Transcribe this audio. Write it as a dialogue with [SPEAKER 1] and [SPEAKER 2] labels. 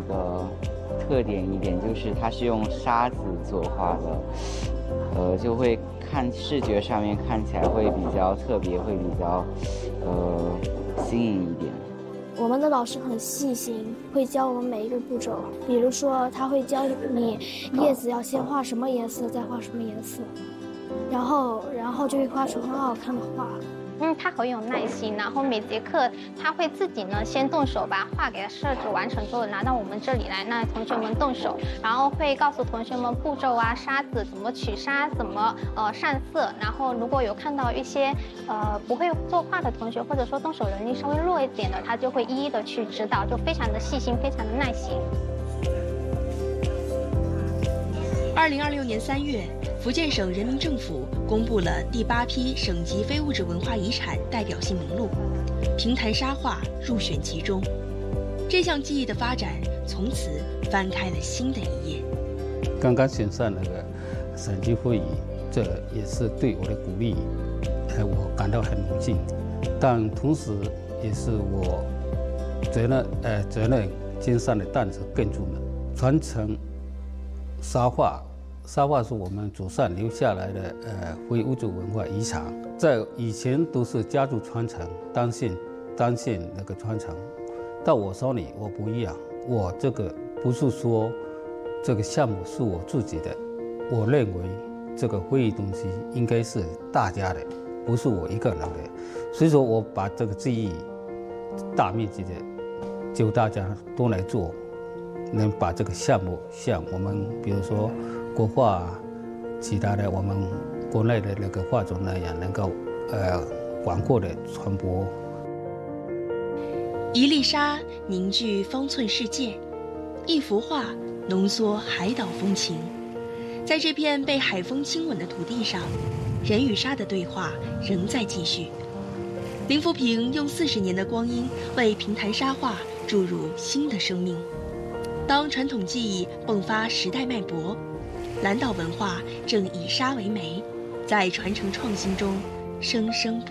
[SPEAKER 1] 个特点一点，就是它是用沙子作画的，就会视觉上面看起来会比较特别，会比较新颖一点。
[SPEAKER 2] 我们的老师很细心，会教我们每一个步骤。比如说，他会教你叶子要先画什么颜色，再画什么颜色，然后就会画出很好看的画。
[SPEAKER 3] 他很有耐心，然后每节课他会自己呢先动手把画给他设置完成之后拿到我们这里来，那同学们动手，然后会告诉同学们步骤啊，沙子怎么取沙，怎么上色，然后如果有看到一些不会作画的同学，或者说动手能力稍微弱一点的，他就会一一的去指导，就非常的细心，非常的耐心。
[SPEAKER 4] 2026年3月，福建省人民政府公布了第8批省级非物质文化遗产代表性名录，平潭沙画入选其中。这项技艺的发展从此翻开了新的一页。
[SPEAKER 5] 刚刚选上那个省级会议，这也是对我的鼓励，我感到很荣幸，但同时也是我责任肩上的担子更重了，传承沙画。沙画是我们祖上留下来的非物质文化遗产，在以前都是家族传承，单线那个传承。到我手里我不一样，我这个不是说这个项目是我自己的，我认为这个会议东西应该是大家的，不是我一个人的。所以说我把这个技艺大面积的就大家都来做，能把这个项目像我们比如说国画其他的我们国内的那个画种那样，能够广阔的传播。
[SPEAKER 4] 一粒沙凝聚方寸世界，一幅画浓缩海岛风情。在这片被海风亲吻的土地上，人与沙的对话仍在继续。林福平用40年的光阴为平潭沙画注入新的生命。当传统技艺迸发时代脉搏，蓝岛文化正以沙为媒，在传承创新中生生不